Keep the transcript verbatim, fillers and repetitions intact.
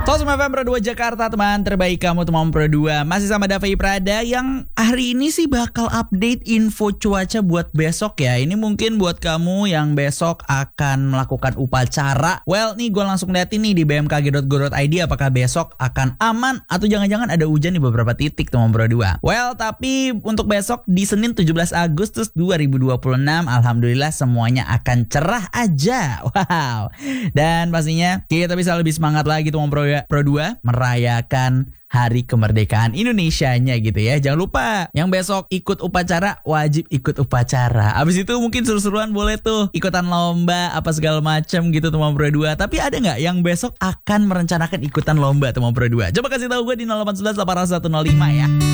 Sosma F M Pro dua Jakarta, teman terbaik kamu teman Pro dua. Masih sama Davi Prada yang hari ini sih bakal update info cuaca buat besok ya. Ini mungkin buat kamu yang besok akan melakukan upacara. Well, nih gue langsung liatin nih di b m k g dot go dot i d apakah besok akan aman atau jangan-jangan ada hujan di beberapa titik teman Pro dua. Well, tapi untuk besok di Senin tujuh belas Agustus dua ribu dua puluh enam, alhamdulillah semuanya akan cerah aja. Wow. Dan pastinya kita bisa lebih semangat lagi teman Pro Pro dua merayakan Hari Kemerdekaan Indonesianya gitu ya. Jangan lupa yang besok ikut upacara wajib ikut upacara. Abis itu mungkin seru-seruan boleh tuh ikutan lomba apa segala macam gitu teman Pro dua. Tapi ada nggak yang besok akan merencanakan ikutan lomba teman Pro dua? Coba kasih tahu gue di nol delapan satu satu delapan satu nol lima ya.